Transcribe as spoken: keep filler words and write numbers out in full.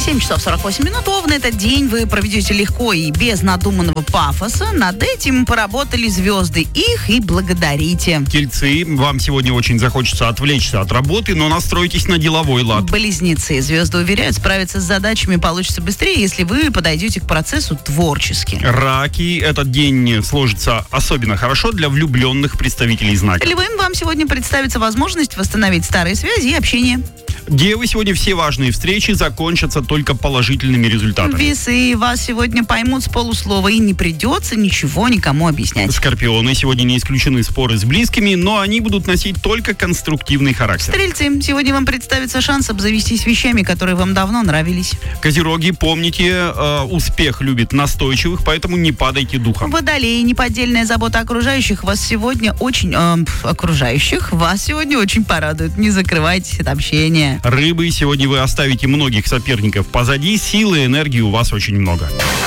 семь часов сорок восемь минут. Овны, этот день вы проведете легко и без надуманного пафоса. Над этим поработали звезды. Их и благодарите. Тельцы, вам сегодня очень захочется отвлечься от работы, но настройтесь на деловой лад. Близнецы, звезды уверяют, справиться с задачами получится быстрее, если вы подойдете к процессу творчески. Раки, этот день сложится особенно хорошо для влюбленных представителей знака. Львам, вам сегодня представится возможность восстановить старые связи и общение. Девы, сегодня все важные встречи закончатся только положительными результатами. Весы, вас сегодня поймут с полуслова и не придется ничего никому объяснять. Скорпионы, сегодня не исключены споры с близкими, но они будут носить только конструктивный характер. Стрельцы, сегодня вам представится шанс обзавестись вещами, которые вам давно нравились. Козероги, помните, э, успех любит настойчивых, поэтому не падайте духом. Водолеи, неподдельная забота окружающих вас сегодня очень... Э, окружающих вас сегодня очень порадует. Не закрывайтесь от общения. Рыбы, сегодня вы оставите многих соперников позади, силы и энергии у вас очень много.